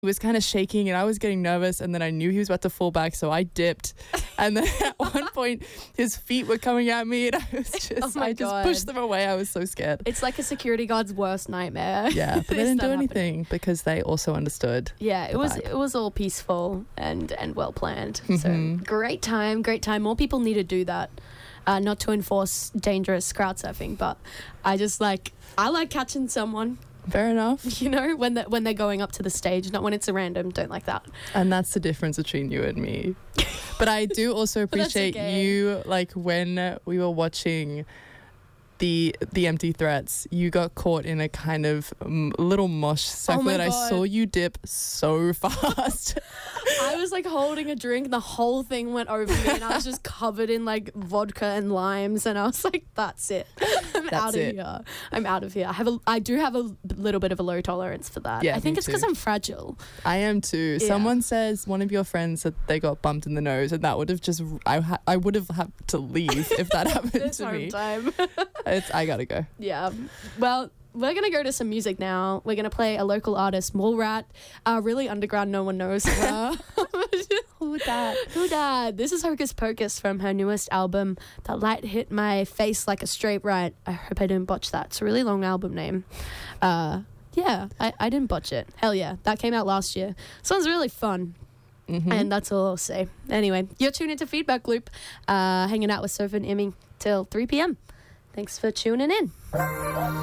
He was kind of shaking and I was getting nervous, and then I knew he was about to fall back, so I dipped. And then at one point his feet were coming at me and I was just I just pushed them away. I was so scared. It's like a security guard's worst nightmare. Yeah, but they didn't do anything because they also understood. Yeah, it was all peaceful and well planned. So great time. More people need to do that. Not to enforce dangerous crowd surfing, but I like catching someone. Fair enough. You know, when they're going up to the stage, not when it's a random. Don't like that. And that's the difference between you and me. But I do also appreciate you, like when we were watching the Empty Threats, you got caught in a kind of little mosh circle that I saw you dip so fast. I was like holding a drink and the whole thing went over me and I was just covered in like vodka and limes and I was like, that's it. I'm out of here. I do have a little bit of a low tolerance for that. Yeah, I think it's because I'm fragile. I am too. Yeah. Someone says, one of your friends, that they got bumped in the nose, and that would have just I would have had to leave if that happened to me. Time. I gotta go. Yeah. Well, we're going to go to some music now. We're going to play a local artist, Mallrat, really underground, no one knows her. Who dat? This is Hocus Pocus from her newest album, That Light Hit My Face Like a Straight Right. I hope I didn't botch that. It's a really long album name. Yeah, I didn't botch it. Hell yeah. That came out last year. Sounds really fun. And that's all I'll say. Anyway, you're tuned into Feedback Loop, hanging out with Soph and Emmy till 3 p.m. Thanks for tuning in.